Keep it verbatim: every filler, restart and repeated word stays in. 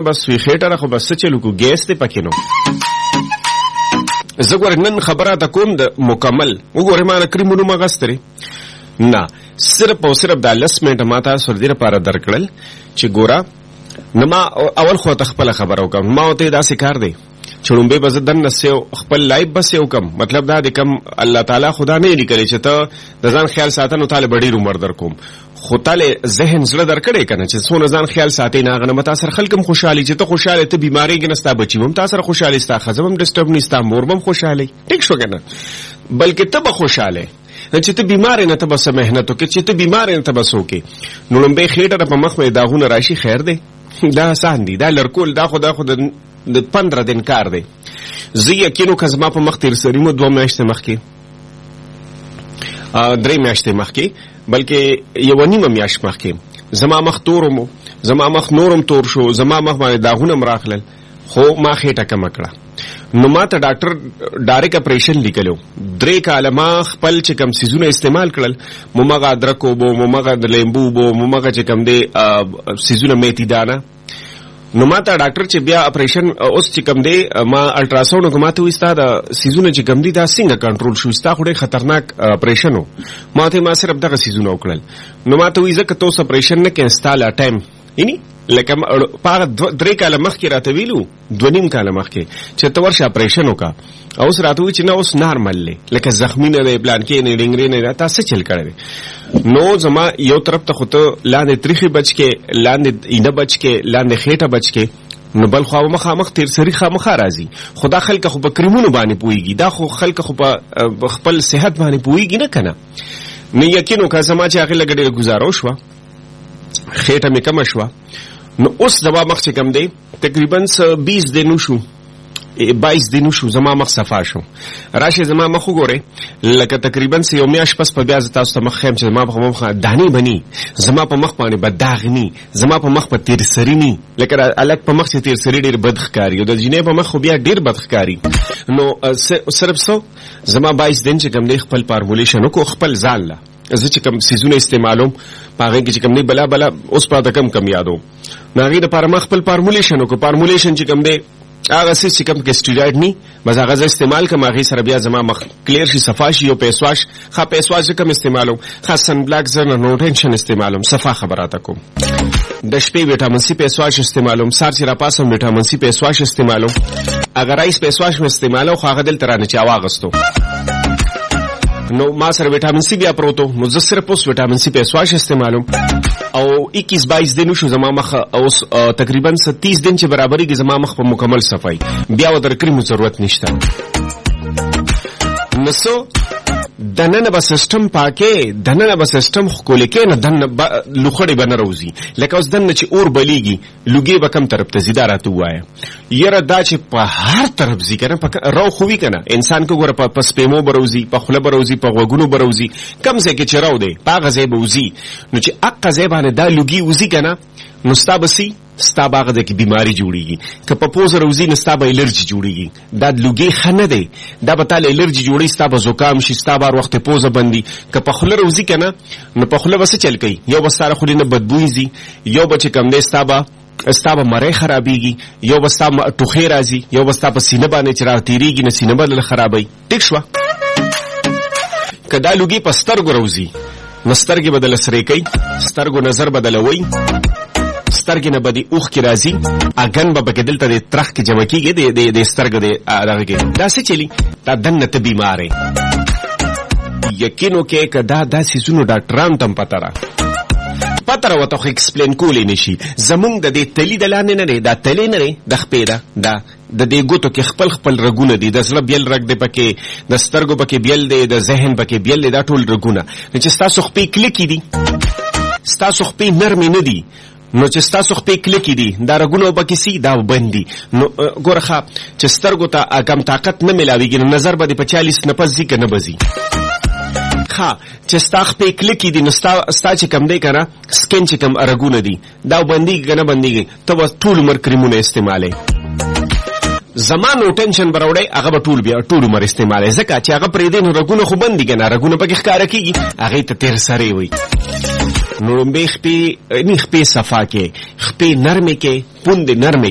بس وی خېټه خو بس چلو کو ګیس ته پکې نو زګور نن خبره تا کوم د مکمل وګوره ما کریمونو مغستري نه صرف او صرف د لس منټه ماته سر دې لپاره درکړل چې ګوره نما اول خو تخپل خبرو کوم ما ته دا سکار دی چړومبه بز دن نسو خپل لایب بس یو کم مطلب دا د کم الله تعالی خدا نه لیکلی چې ته د ځان خیال ساتنو تعالی ډېر عمر در کوم خو تعالی ذهن زړه درکړې کنه چې څونه ځان خیال ساتي نه غنه متاثر خلکم خوشحالي چې ته خوشاله ته بیماری کې نستا بچي هم تاسو خوشحالي ستا خزم ډیسټرب نستا موربم خوشحالي ټیک شو کنه بلکې ته به خوشاله چې ته بیمار نه ته بس مهنت وکې چې ته بیمار نه ته بس وکې نو لمبه خېټه په مخ مې داغونه راشي خیر دی دا آسان دي دا لړکول دا خو دا خو د پندرہ دن کار دی زه یقینو که زما په مخ تیر سري مو دوه میاشتې مخکې درې میاشتې مخکې بلکې یوه نیمه میاشت مخکې زما مخ تورم زما مخ نورم تور شو زما مخ باندې داغونه م راغلل خو ما خېټه کمه کړه نو ما ته ډاکټر ډایرک اپریشن لیکلو درې کاله ما خپل چې کم سیزونه استعمال کړل مومغه ادرک وبو مومغه د لیمبو وبو مومغه چې کم دی سیزونه میتي دانه نو ما ته ډاکټر چې بیا اپریشن اوس چې کم دی ما الټراساوند کوم ته وستا د سیزونه چې کم دی دا څنګه کنټرول شو ستا خو ډېر خطرناک اپریشن وو ما ته ما صرف دغه سیزونه وکړل نو ما ته وی ځکه تاسو اپریشن نه کې انسټال ټایم یعنی لکه پاغه درې کاله مخکې راته ویلو دوه نیم کاله مخکې چې ته ورشه اپریشن وکړه اوس راته وی چې نه اوس نارمل دی لکه زخمی نه دی پلان کې نه ډنګرې نه تاسو چل کړی نو زما یو طرف ته خو ته لاندې تریخي بچ کې لاندې اینه بچ کې لاندې خېټه بچ کې نو بل خو مخامخ تیر سری خامخا راځي خدا خلک خو په کریمونو باندې پويږي دا خو خلک خو په خپل صحت باندې پويږي نه کنه نه یقینو که زما چې هغه لګړې گزارو شو خېټه مې کم شو نو اوس زما مخ چې کم دی تقریبا بیس دینو شو بایس دینو شو زما مخ صفا شو راشه زما مخ وګوره لکه تقریبا یو میاش پس په بیا تاسو ته مخ خیم چې زما په مخ دانی بني زما په مخ باندې بداغني زما په مخ په تیر سری ني لکه الک په مخ چې تیر سری ډیر بدخکاری او د جنې په مخ بیا ډیر بدخکاری نو صرف سو زما بایس دین چې کم دی خپل فارمولیشن کو خپل ځان لا زه چې کم سیزونه استعمالوم پاغه کې چې کم نه بلا بلا اوس پاته کم کم یادو ناغي د پاره مخ خپل فارمولیشن کو فارمولیشن چې کم دی هغه څه چې کم کې سټیراید ني بس هغه ز استعمال کوم هغه سره بیا زما مخ کلیر شي صفا شي او پیسواش خا پیسواش کم استعمالوم خاصن بلاک زنه نو ټینشن استعمالوم صفا خبراته کوم د شپې وټامین سي پیسواش استعمالوم سار چې را پاسم وټامین سي پیسواش استعمالوم اگر رئیس پیسواش استعمالو خو هغه دل ترانه چا واغستو نو ما سره وټامین سی بیا پروتو نو زه صرف اوس وټامین سی پیسواش استعمالوم او اکیس بایس دن شو زما مخ اوس تقریبا تیس دن چې برابرۍ کې زما مخ په مکمل صفای بیا و در کریم ضرورت نشته نسو دننه به سیستم پاکه دننه به سیستم خولې کې نه دنه لوخړې بنه روزي لکه اوس دنه چې اور بلیږي لوګي به کم طرف ته زیدارات وایي یره دا چې په هر طرف زی کنه په رو خوې کنه انسان کو ګره په سپېمو بروزي په خله بروزي په غوګونو بروزي کم ځای کې چراو دی پاغه ځای بوزي نو چې اقا ځای باندې دا لوګي وزي کنه نو ستابسي ستا باغ د کی بیماری جوړیږي که په پوز روزي نستا به الرجی جوړیږي دا لوګي خنه دی دا به تعالی الرجی جوړي ستا به زکام شي ستا بار وخت پوزه بندي که په خله روزي کنه نو په خله وسه چل کوي یو بستاره خوري نه بدبوئی یو بچ کم دی ستا به ستا به مړی خرابېږي یو بستا ټوخې راځي یو بستا په سینه باندې چې راتېرېږي نه سینه به خرابوي ټیک شوه که دا لوګي په سترګو روزي نو سترګې به دله سرې کوي سترګو نظر بدلوي سترګې نه به د اوښ کې راځي اګن به پکې دلته د ترخ کې جمع کېږي د سترګو د دغه کې دا څه چلي دا دننه ته بیمار یقین وکړې که دا دا څیزونو ډاکټرانو ته هم پته را پته را ورته خو ایکسپلین کولی نه شي زمونږ د دې تلي د لاندې نه دی دا تلې نه دی د خپې ده دا د دې ګوتو کې خپل خپل رګونه دي د زړه بیل رګ دی پکې د سترګو پکې بیل دی د ذهن پکې بیل دی دا ټول رګونه چې ستاسو خپې کلکې دي ستاسو خپې نرمې نه دي نو چې ستاسو خپې کلکې دي دا رګونه پکې سي دا بندي نو ګوره ښه چې سترګو ته کم طاقت نه میلاویږي نو نظر به دې په چالیس نه پس ځي که نه به ځي ها چې ستا خپې کلکې دي نو ستا چې کم دی که نه سکن چې کم رګونه دي دا بندېږي که نه بندېږي ته به ټول عمر کریمونه استعمالوي زما نو ټینشن به راوړی هغه به ټول بیا ټول عمر استعمالوي ځکه چې هغه پرېږدی نو رګونه خو بند دي که نه رګونه پکې ښکاره کېږي هغې ته تېر سرې وي نو لومبې خپې نه خپې صفا کې خپې نرمې کې پوندې نرمې